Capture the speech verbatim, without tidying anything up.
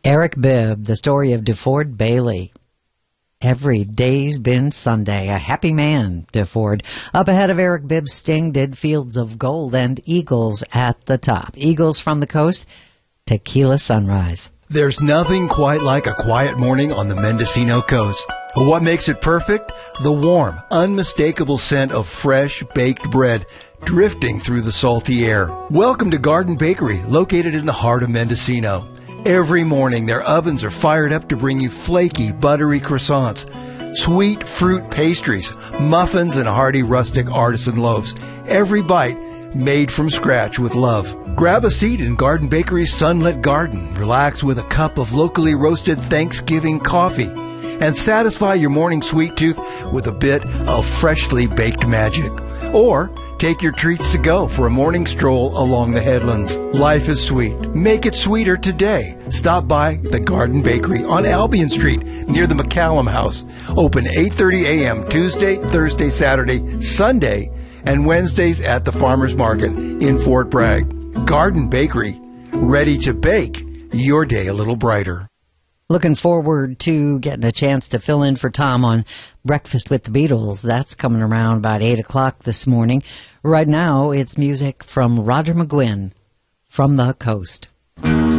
Eric Bibb, the story of DeFord Bailey. Every day's been Sunday. A happy man, DeFord. Up ahead of Eric Bibb's sting did Fields of Gold and Eagles at the top. Eagles from the coast, Tequila Sunrise. There's nothing quite like a quiet morning on the Mendocino coast. But what makes it perfect? The warm, unmistakable scent of fresh baked bread drifting through the salty air. Welcome to Garden Bakery, located in the heart of Mendocino. Every morning, their ovens are fired up to bring you flaky, buttery croissants, sweet fruit pastries, muffins, and hearty rustic artisan loaves. Every bite made from scratch with love. Grab a seat in Garden Bakery's sunlit garden, relax with a cup of locally roasted Thanksgiving coffee, and satisfy your morning sweet tooth with a bit of freshly baked magic. Or take your treats to go for a morning stroll along the headlands. Life is sweet. Make it sweeter today. Stop by the Garden Bakery on Albion Street near the McCallum House. Open eight thirty a.m. Tuesday, Thursday, Saturday, Sunday, and Wednesdays at the Farmers Market in Fort Bragg. Garden Bakery, ready to bake your day a little brighter. Looking forward to getting a chance to fill in for Tom on Breakfast with the Beatles. That's coming around about eight o'clock this morning. Right now, it's music from Roger McGuinn, From the Coast.